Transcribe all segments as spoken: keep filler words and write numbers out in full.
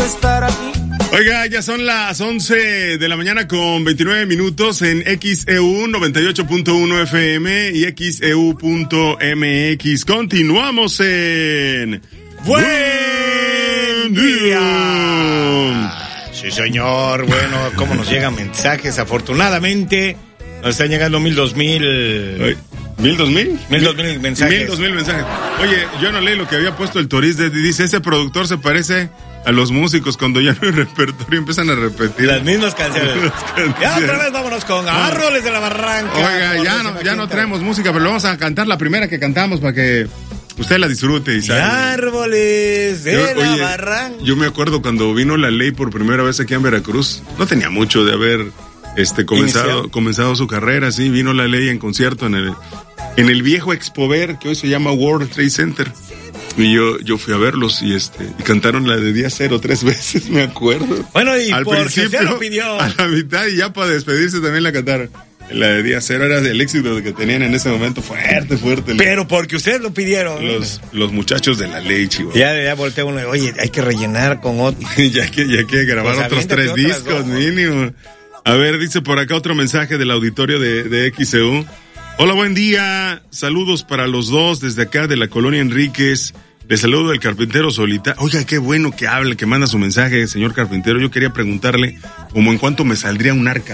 quiero estar aquí. Oiga, ya son las once de la mañana con veintinueve minutos en X E U noventa y ocho punto uno F M y X E U punto M X. Continuamos en Buen Día. Sí, señor. Bueno, cómo nos llegan mensajes. Afortunadamente, nos están llegando mil, dos mil. ¿Mil, dos mil? Mil, dos mil mensajes. Mil, dos mil mensajes. Oye, yo no leí lo que había puesto el Toriz. De, dice, ese productor se parece a los músicos cuando ya no hay repertorio, empiezan a repetir las mismas canciones. Las canciones. Ya otra vez vámonos con Árboles de la Barranca. Oiga, ya no, ya no traemos música, pero vamos a cantar la primera que cantamos para que usted la disfrute. Y sabe. Árboles de yo, la oye, Barranca. Yo me acuerdo cuando vino la ley por primera vez aquí en Veracruz, no tenía mucho de haber este comenzado, comenzado su carrera, sí, vino la ley en concierto en el, en el viejo Expover, que hoy se llama World Trade Center. Y yo, yo fui a verlos y este y cantaron la de Día Cero tres veces, me acuerdo. Bueno, y al porque principio, usted lo pidió. A la mitad y ya para despedirse también la cantaron. La de Día Cero era el éxito que tenían en ese momento, fuerte, fuerte. Pero porque ustedes lo pidieron. Los, los muchachos de la ley, chivo. Ya, ya voltea uno, oye, hay que rellenar con otro. ya que, ya que grabar pues otros tres discos mínimo. A ver, dice por acá otro mensaje del auditorio de, de X E U. Hola, buen día. Saludos para los dos desde acá de la colonia Enríquez. Les saludo del carpintero Solitario. Oiga, qué bueno que habla, que manda su mensaje, señor carpintero. Yo quería preguntarle como en cuánto me saldría un arca.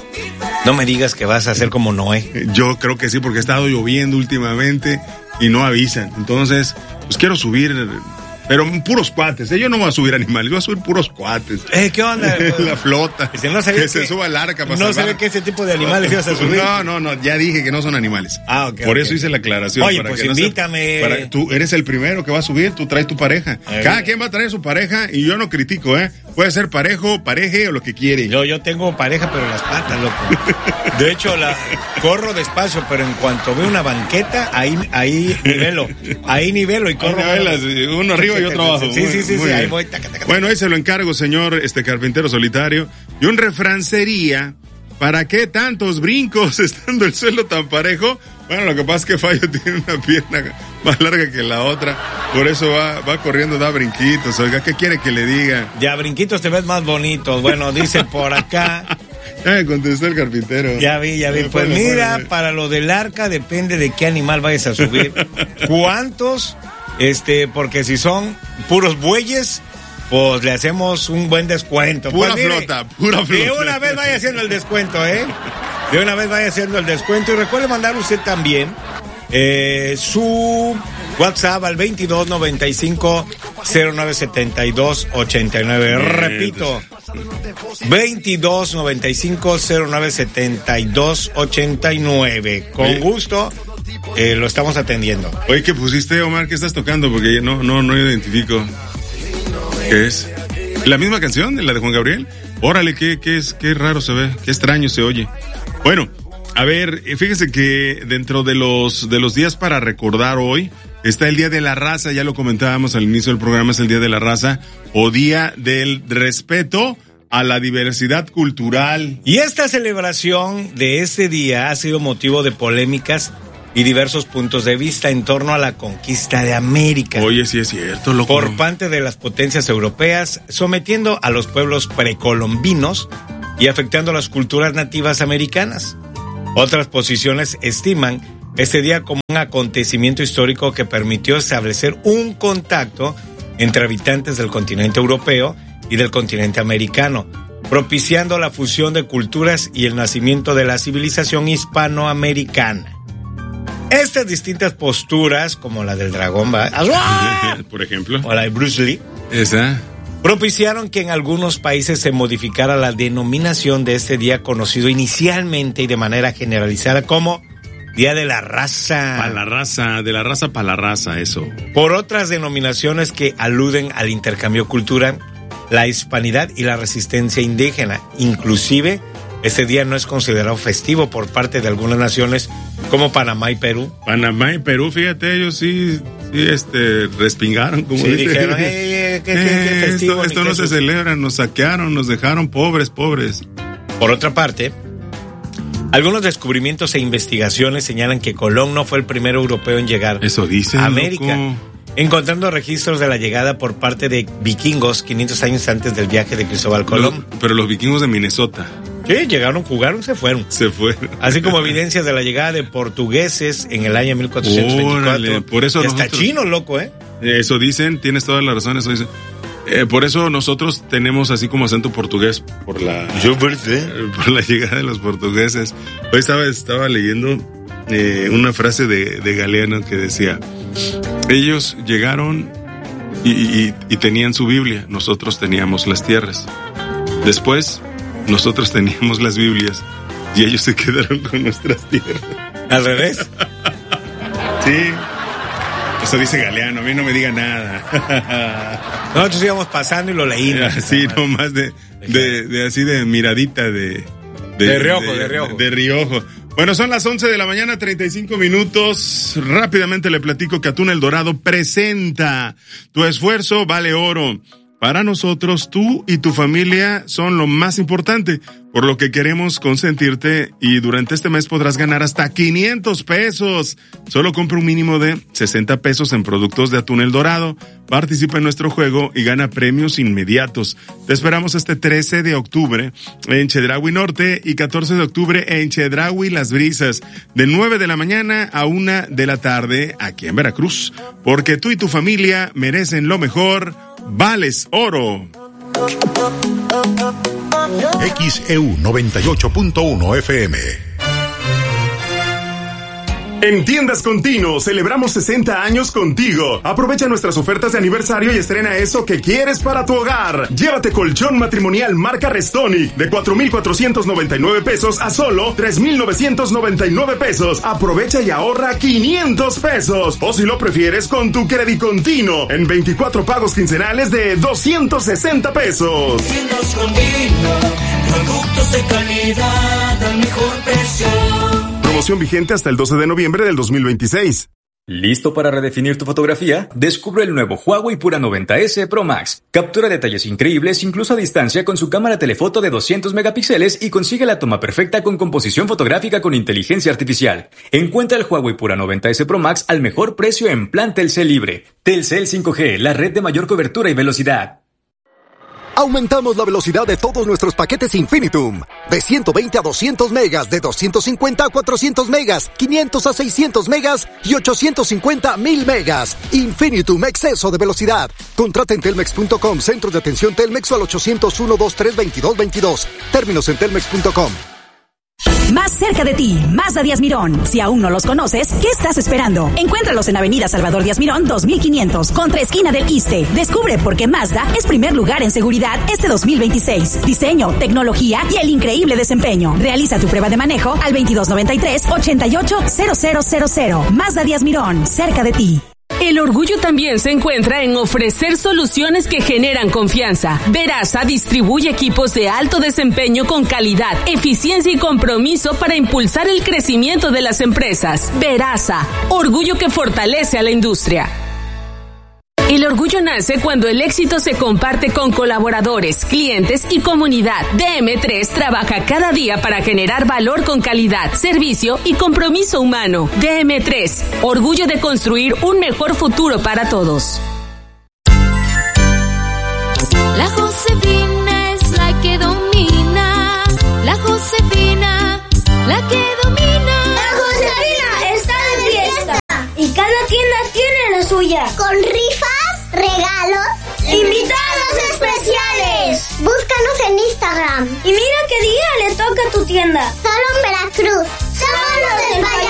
No me digas que vas a hacer como Noé. Yo creo que sí, porque ha estado lloviendo últimamente y no avisan. Entonces, pues quiero subir, pero puros cuates, ¿eh? Yo no voy a subir animales, voy a subir puros cuates. Eh, ¿qué onda? La flota. Si no que, que se suba el arca para No sabía que ese tipo de animales ibas a subir. No, no, no, ya dije que no son animales. Ah, ok. Por okay. eso hice la aclaración. Oye, para pues que invítame. No sea, para, tú eres el primero que va a subir, tú traes tu pareja. Ay, cada quien va a traer su pareja y yo no critico, ¿eh? Puede ser parejo, pareje o lo que quiere. Yo, yo tengo pareja, pero las patas, loco. De hecho, la corro despacio, pero en cuanto veo una banqueta, ahí, ahí nivelo. Ahí nivelo y corro. Nivelas, uno arriba y otro abajo. Sí, sí, sí, sí, ahí voy. Taca, taca, bueno, ahí se lo encargo, señor este carpintero solitario. Y un refrán sería, ¿para qué tantos brincos estando el suelo tan parejo? Bueno, lo que pasa es que Fallo tiene una pierna más larga que la otra, por eso va, va corriendo, da brinquitos. Oiga, ¿qué quiere que le diga? Ya, brinquitos te ves más bonitos. Bueno, dice por acá. Ya me contestó el carpintero. Ya vi, ya vi. Pues mira, para lo del arca depende de qué animal vayas a subir. ¿Cuántos? Este, porque si son puros bueyes, pues le hacemos un buen descuento. Pura pues, mire, flota, pura flota. De una vez vaya haciendo el descuento, ¿eh? De una vez vaya haciendo el descuento. Y recuerde mandar usted también eh, su WhatsApp al veintidós noventa y cinco cero nueve setenta y dos ochenta y nueve. Repito, veintidós noventa y cinco cero nueve setenta y dos ochenta y nueve. Con gusto. Eh, lo estamos atendiendo. Oye, ¿qué pusiste, Omar? ¿Qué estás tocando? Porque no, no, no identifico. ¿Qué es? ¿La misma canción? ¿La de Juan Gabriel? Órale, qué, qué es, qué raro se ve, qué extraño se oye. Bueno, a ver, fíjese que dentro de los, de los días para recordar hoy, está el Día de la Raza, ya lo comentábamos al inicio del programa, es el Día de la Raza, o Día del Respeto a la diversidad cultural. Y esta celebración de este día ha sido motivo de polémicas y diversos puntos de vista en torno a la conquista de América. Oye, sí es cierto, loco. Por parte de las potencias europeas, sometiendo a los pueblos precolombinos y afectando las culturas nativas americanas. Otras posiciones estiman este día como un acontecimiento histórico que permitió establecer un contacto entre habitantes del continente europeo y del continente americano, propiciando la fusión de culturas y el nacimiento de la civilización hispanoamericana. Estas distintas posturas, como la del dragón, ¿va? Por ejemplo, o la de Bruce Lee, esa, propiciaron que en algunos países se modificara la denominación de este día, conocido inicialmente y de manera generalizada como Día de la Raza. Para la raza, de la raza para la raza, eso. Por otras denominaciones que aluden al intercambio cultural, la hispanidad y la resistencia indígena. Inclusive, este día no es considerado festivo por parte de algunas naciones como Panamá y Perú. Panamá y Perú, fíjate, ellos sí, sí este, respingaron, como sí, dicen. dijeron, hey, ¿qué, qué, qué festivo? Esto, esto no se celebra, nos saquearon, nos dejaron pobres, pobres. Por otra parte, algunos descubrimientos e investigaciones señalan que Colón no fue el primer europeo en llegar Eso dicen, a América. loco. encontrando registros de la llegada por parte de vikingos quinientos años antes del viaje de Cristóbal Colón. Los, pero los vikingos de Minnesota. Sí, llegaron, jugaron, se fueron. Se fueron. Así como evidencias de la llegada de portugueses en el año mil cuatrocientos veinticuatro. Órale, por eso y hasta nosotros, chino, loco, ¿eh? Eso dicen, tienes toda la razón, eso dicen. Eh, por eso nosotros tenemos así como acento portugués, por la, Yo pensé. por la llegada de los portugueses. Hoy estaba, estaba leyendo eh, una frase de, de Galeano que decía, ellos llegaron y, y, y tenían su Biblia, nosotros teníamos las tierras. Después, nosotros teníamos las Biblias y ellos se quedaron con nuestras tierras. ¿Al revés? Sí. Eso dice Galeano, a mí no me diga nada. Nosotros íbamos pasando y lo leímos. Así, nomás de, de, de así de miradita de... De, de reojo, de, de reojo. De riojo. Bueno, son las once de la mañana, treinta y cinco minutos. Rápidamente le platico que Atún El Dorado presenta Tu esfuerzo vale oro. Para nosotros, tú y tu familia son lo más importante, por lo que queremos consentirte y durante este mes podrás ganar hasta quinientos pesos. Solo compra un mínimo de sesenta pesos en productos de Atún El Dorado, participa en nuestro juego y gana premios inmediatos. Te esperamos este trece de octubre en Chedraui Norte y catorce de octubre en Chedraui Las Brisas, de nueve de la mañana a una de la tarde aquí en Veracruz, porque tú y tu familia merecen lo mejor. Vales oro. X E U noventa y ocho punto uno F M. En Tiendas Continuo celebramos sesenta años contigo. Aprovecha nuestras ofertas de aniversario y estrena eso que quieres para tu hogar. Llévate colchón matrimonial marca Restonic de cuatro mil cuatrocientos noventa y nueve pesos a solo tres mil novecientos noventa y nueve pesos. Aprovecha y ahorra quinientos pesos. O si lo prefieres, con tu crédito continuo en veinticuatro pagos quincenales de doscientos sesenta pesos. Tiendas Continuo, productos de calidad al mejor precio. Promoción vigente hasta el doce de noviembre del dos mil veintiséis. ¿Listo para redefinir tu fotografía? Descubre el nuevo Huawei Pura noventa ese Pro Max. Captura detalles increíbles incluso a distancia con su cámara telefoto de doscientos megapíxeles y consigue la toma perfecta con composición fotográfica con inteligencia artificial. Encuentra el Huawei Pura noventa ese Pro Max al mejor precio en plan Telcel Libre. Telcel cinco G, la red de mayor cobertura y velocidad. Aumentamos la velocidad de todos nuestros paquetes Infinitum. De ciento veinte a doscientos megas, de doscientos cincuenta a cuatrocientos megas, quinientos a seiscientos megas y ochocientos cincuenta a mil megas. Infinitum, exceso de velocidad. Contrata en telmex punto com, centro de atención Telmex o al ochocientos uno, veintitrés, veintidós veintidós. Términos en telmex punto com. Más cerca de ti, Mazda Díaz Mirón. Si aún no los conoces, ¿qué estás esperando? Encuéntralos en Avenida Salvador Díaz Mirón dos mil quinientos, contra esquina del Iste. Descubre por qué Mazda es primer lugar en seguridad este dos mil veintiséis. Diseño, tecnología y el increíble desempeño. Realiza tu prueba de manejo al veintidós noventa y tres, ochenta y ocho, cero cero cero cero. Mazda Díaz Mirón, cerca de ti. El orgullo también se encuentra en ofrecer soluciones que generan confianza. Verasa distribuye equipos de alto desempeño con calidad, eficiencia y compromiso para impulsar el crecimiento de las empresas. Verasa, orgullo que fortalece a la industria. El orgullo nace cuando el éxito se comparte con colaboradores, clientes y comunidad. D M tres trabaja cada día para generar valor con calidad, servicio y compromiso humano. D M tres, orgullo de construir un mejor futuro para todos. La Josefina es la que domina. La Josefina, la que domina. La Josefina está de fiesta y cada tienda tiene la suya. Con rifas, regalos, invitados especiales. Búscanos en Instagram. Y mira qué día le toca a tu tienda. Solo en Veracruz. Somos los del Valle